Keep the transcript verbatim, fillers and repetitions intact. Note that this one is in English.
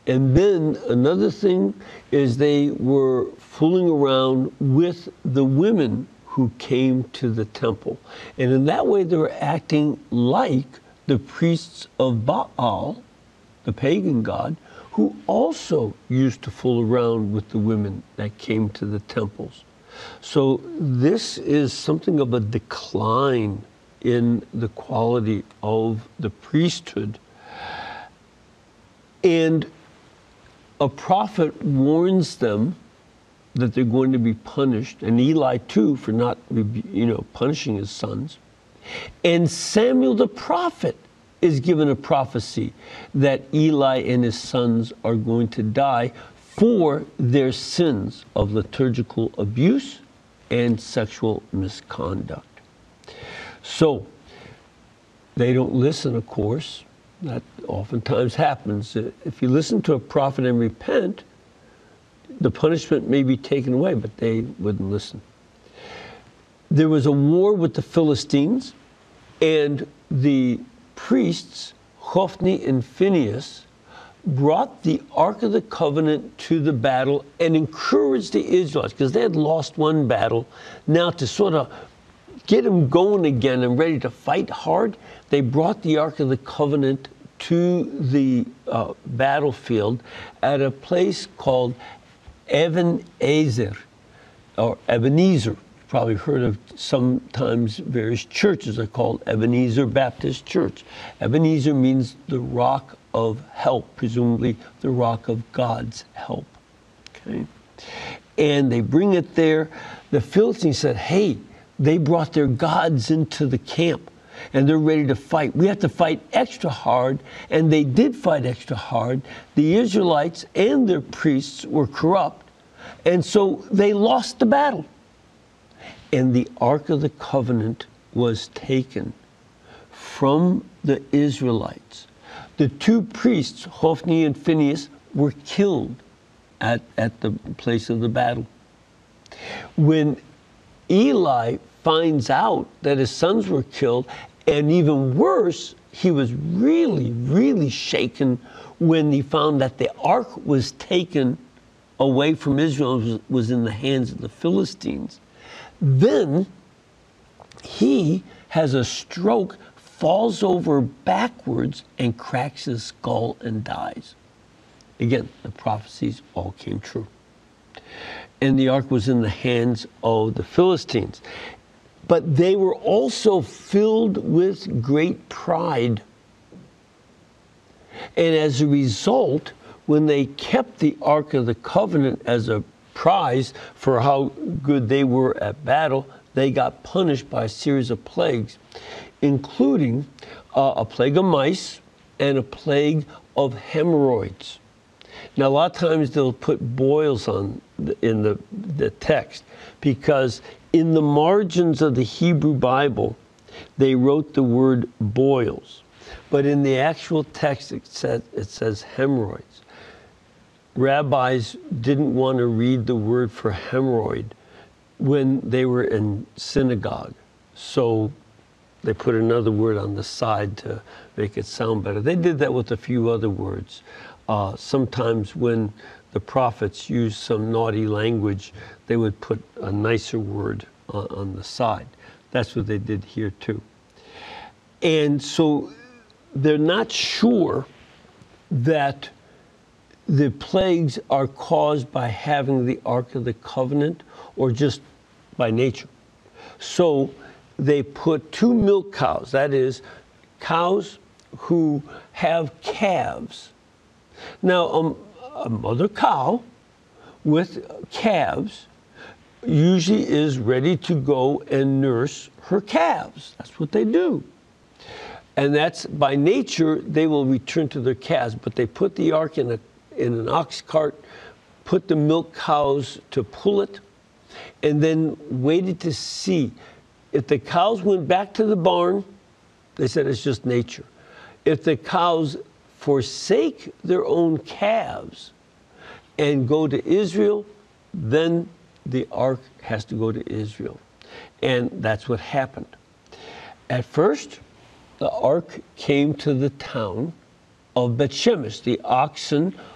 And then another thing is they were fooling around with the women who came to the temple. And in that way, they were acting like the priests of Baal, the pagan god, who also used to fool around with the women that came to the temples. So this is something of a decline in the quality of the priesthood. And a prophet warns them that they're going to be punished, and Eli too for not, you know, punishing his sons. And Samuel the prophet is given a prophecy that Eli and his sons are going to die for their sins of liturgical abuse and sexual misconduct. So they don't listen, of course. That oftentimes happens. If you listen to a prophet and repent, the punishment may be taken away, but they wouldn't listen. There was a war with the Philistines, and the priests, Hophni and Phinehas, brought the Ark of the Covenant to the battle and encouraged the Israelites, because they had lost one battle. Now, to sort of get them going again and ready to fight hard, they brought the Ark of the Covenant to the uh, battlefield at a place called Ebenezer, or Ebenezer. You've probably heard of, sometimes various churches are called Ebenezer Baptist Church. Ebenezer means the rock of help, presumably the rock of God's help. Okay, and they bring it there. The Philistines said, hey, they brought their gods into the camp and they're ready to fight. We have to fight extra hard. And they did fight extra hard. The Israelites and their priests were corrupt. And so they lost the battle. And the Ark of the Covenant was taken from the Israelites. The two priests, Hophni and Phinehas, were killed at, at the place of the battle. When Eli finds out that his sons were killed, and even worse, he was really, really shaken when he found that the ark was taken away from Israel, was, was in the hands of the Philistines. Then he has a stroke, falls over backwards, and cracks his skull and dies. Again, the prophecies all came true. And the ark was in the hands of the Philistines. But they were also filled with great pride. And as a result, when they kept the Ark of the Covenant as a prize for how good they were at battle, they got punished by a series of plagues, including uh, a plague of mice and a plague of hemorrhoids. Now, a lot of times they'll put boils on the, in the, the text, because in the margins of the Hebrew Bible, they wrote the word boils. But in the actual text, it says, it says hemorrhoids. Rabbis didn't want to read the word for hemorrhoid when they were in synagogue. So they put another word on the side to make it sound better. They did that with a few other words. Uh, sometimes when the prophets used some naughty language, they would put a nicer word on, on the side. That's what they did here too. And so they're not sure that the plagues are caused by having the Ark of the Covenant or just by nature. So they put two milk cows, that is, cows who have calves. Now, um, a mother cow with calves usually is ready to go and nurse her calves. That's what they do. And that's, by nature, they will return to their calves, but they put the ark in, a, in an ox cart, put the milk cows to pull it, and then waited to see. If the cows went back to the barn, they said it's just nature. If the cows forsake their own calves and go to Israel, then the ark has to go to Israel. And that's what happened. At first, the ark came to the town of Beth Shemesh. The oxen